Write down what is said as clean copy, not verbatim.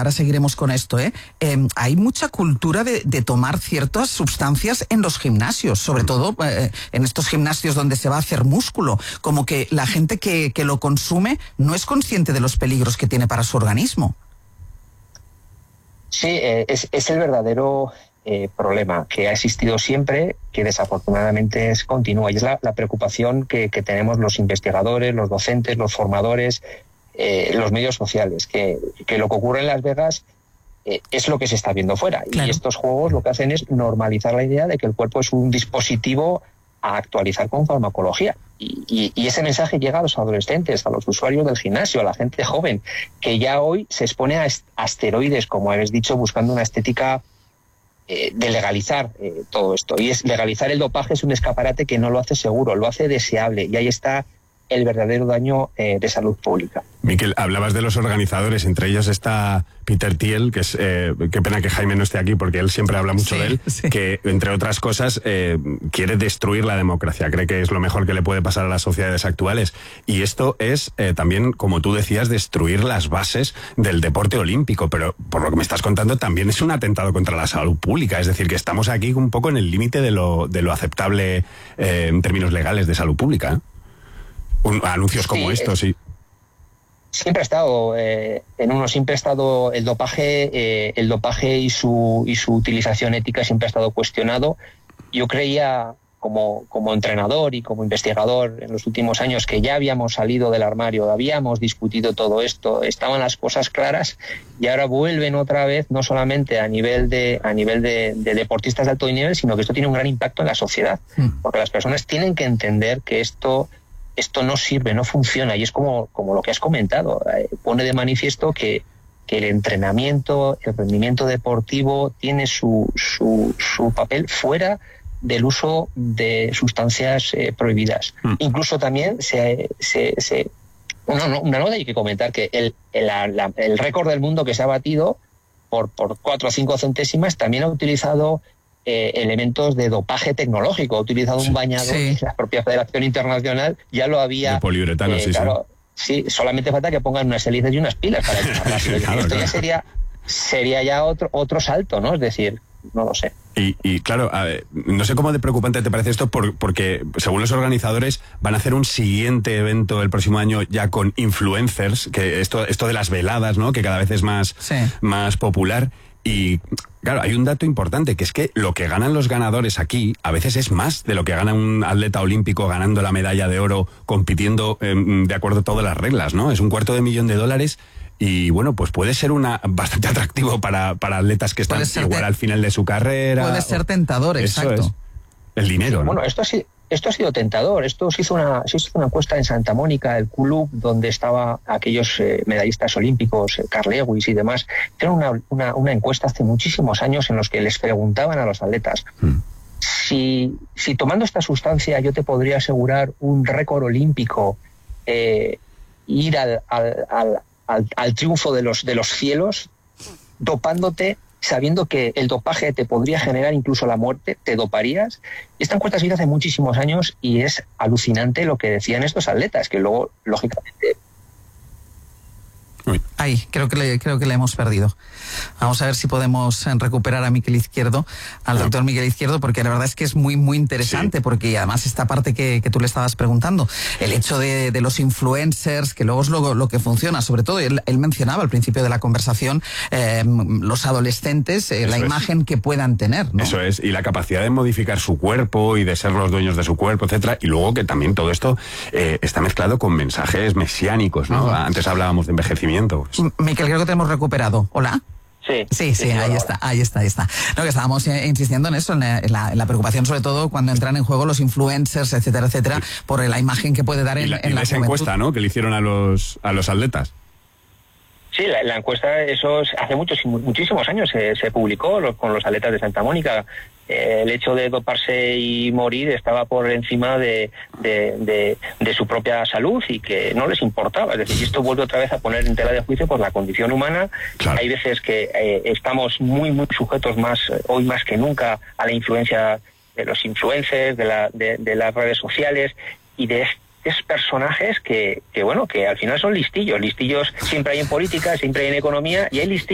ahora seguiremos con esto, hay mucha cultura de tomar ciertas sustancias en los gimnasios, sobre todo en estos gimnasios donde se va a hacer músculo, como que la gente que lo consume no es consciente de los peligros que tiene para su organismo. Sí, es el verdadero problema que ha existido siempre, que desafortunadamente continúa, y es la preocupación que tenemos los investigadores, los docentes, los formadores, los medios sociales, que lo que ocurre en Las Vegas es lo que se está viendo fuera. Claro. Y estos juegos lo que hacen es normalizar la idea de que el cuerpo es un dispositivo a actualizar con farmacología. Y ese mensaje llega a los adolescentes, a los usuarios del gimnasio, a la gente joven, que ya hoy se expone a asteroides, como habéis dicho, buscando una estética de legalizar todo esto. Y legalizar el dopaje es un escaparate que no lo hace seguro, lo hace deseable. Y ahí está el verdadero daño de salud pública. Miquel, hablabas de los organizadores, entre ellos está Peter Thiel, que es, qué pena que Jaime no esté aquí porque él siempre habla mucho de él, que entre otras cosas quiere destruir la democracia, cree que es lo mejor que le puede pasar a las sociedades actuales, y esto es también, como tú decías, destruir las bases del deporte olímpico, pero por lo que me estás contando también es un atentado contra la salud pública, es decir, que estamos aquí un poco en el límite de lo aceptable en términos legales de salud pública, anuncios como estos, sí. Siempre ha estado siempre ha estado el dopaje y su utilización ética siempre ha estado cuestionado. Yo creía como entrenador y como investigador en los últimos años que ya habíamos salido del armario, habíamos discutido todo esto, estaban las cosas claras, y ahora vuelven otra vez, no solamente a nivel de deportistas de alto nivel, sino que esto tiene un gran impacto en la sociedad, porque las personas tienen que entender que esto no sirve, no funciona, y es como lo que has comentado, pone de manifiesto que el entrenamiento, el rendimiento deportivo tiene su papel fuera del uso de sustancias prohibidas. Incluso también una nota hay que comentar que el récord del mundo que se ha batido por 4 o 5 centésimas también ha utilizado elementos de dopaje tecnológico, ha utilizado un bañador que la propia Federación Internacional ya lo había... De poliuretano, claro, sí, solamente falta que pongan unas hélices y unas pilas para echarlas. Esto ya sería ya otro salto, ¿no? Es decir, no lo sé. Y claro, no sé cómo de preocupante te parece esto, porque según los organizadores van a hacer un siguiente evento el próximo año ya con influencers, que esto de las veladas, ¿no? Que cada vez es más popular. Y claro, hay un dato importante, que es que lo que ganan los ganadores aquí a veces es más de lo que gana un atleta olímpico ganando la medalla de oro, compitiendo de acuerdo a todas las reglas, ¿no? Es $250,000 y bueno, pues puede ser bastante atractivo para atletas que están igual al final de su carrera. Puede ser tentador, exacto. Eso es. El dinero, ¿no? Bueno, esto ha sido tentador. Esto se hizo una encuesta en Santa Mónica, el club donde estaban aquellos medallistas olímpicos, Carl Lewis y demás. Hicieron una encuesta hace muchísimos años en los que les preguntaban a los atletas si tomando esta sustancia yo te podría asegurar un récord olímpico, ir al triunfo de los cielos, dopándote, sabiendo que el dopaje te podría generar incluso la muerte, ¿te doparías? Esta encuesta se hizo hace muchísimos años y es alucinante lo que decían estos atletas, que luego, lógicamente... Ahí, creo que le hemos perdido. Vamos a ver si podemos recuperar a Miquel Izquierdo, al doctor Miquel Izquierdo, porque la verdad es que es muy, muy interesante, porque además esta parte que tú le estabas preguntando, el hecho de los influencers, que luego es lo que funciona, sobre todo, él mencionaba al principio de la conversación, los adolescentes, la imagen que puedan tener, ¿no? Eso es, y la capacidad de modificar su cuerpo y de ser los dueños de su cuerpo, etcétera, y luego que también todo esto está mezclado con mensajes mesiánicos, ¿no? Antes hablábamos de envejecimiento. Miquel, creo que te hemos recuperado. ¿Hola? Sí, ahí está. No, que estábamos insistiendo en eso, en la preocupación, sobre todo cuando entran en juego los influencers, etcétera, por la imagen que puede dar en la esa encuesta, ¿no?, que le hicieron a los atletas. Sí, la encuesta, eso hace muchísimos años se publicó con los atletas de Santa Mónica. El hecho de doparse y morir estaba por encima de su propia salud y que no les importaba. Es decir, esto vuelve otra vez a poner en tela de juicio por la condición humana. Claro. Hay veces que estamos muy, muy sujetos hoy más que nunca a la influencia de los influencers, de las redes sociales y de personajes que al final son listillos siempre hay en política, siempre hay en economía, y hay listillos